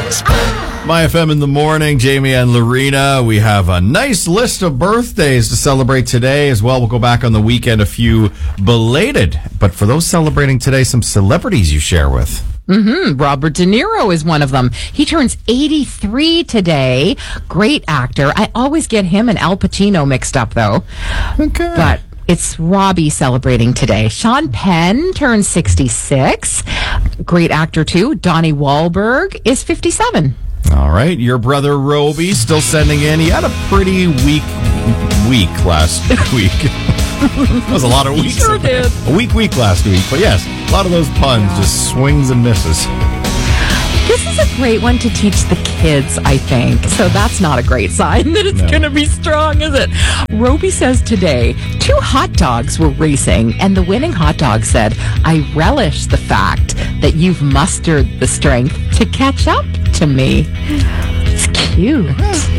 My FM in the morning, Jamie and Lorena. We have a nice list of birthdays to celebrate today as well. We'll go back on the weekend, a few belated. But for those celebrating today, some celebrities you share with. Robert De Niro is one of them. He turns 83 today. Great actor. I always get him and Al Pacino mixed up, though. Okay. But it's Robbie celebrating today. Sean Penn turns 66. Great actor, too. Donnie Wahlberg is 57. All right. Your brother Roby still sending in. He had a pretty weak week last week. That was a lot of weeks. Sure did. A week last week. But yes, a lot of those puns, just swings and misses. This is a great one to teach the kids, I think. So that's not a great sign that it's going to be strong, is it? Roby says today, 2 hot dogs were racing, and the winning hot dog said, "I relish the fact that you've mustered the strength to catch up to me." It's cute.